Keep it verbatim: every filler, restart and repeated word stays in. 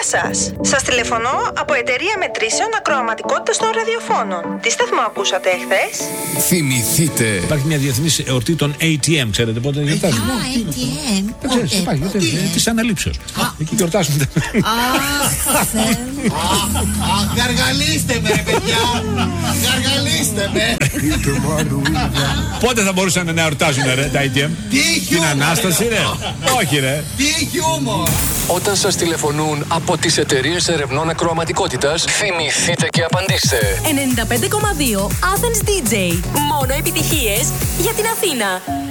σας. Σας τηλεφωνώ από εταιρεία μετρήσεων ακροαματικότητας των ραδιοφώνων. Τι σταθμό ακούσατε εχθές? Θυμηθείτε. Υπάρχει μια διεθνής εορτή των έι τι εμ, ξέρετε πότε γιορτάζουν? Α, έι τι εμ. Δεν ξέρεις, υπάρχει, της αναλήψεως. Εκεί γιορτάζουν. Γαργαλίστε με, παιδιά! Γαργαλίστε με! Πότε θα μπορούσαν να εορτάζουν ρε, τα έι τι εμ? Την Ανάσταση ρε? Όχι ρε. Τι χιούμορ! Όταν σας τηλεφωνούν από τις εταιρείες ερευνών ακροαματικότητας, θυμηθείτε και απαντήστε. ενενήντα πέντε κόμμα δύο Athens ντι τζέι. Μόνο επιτυχίες για την Αθήνα.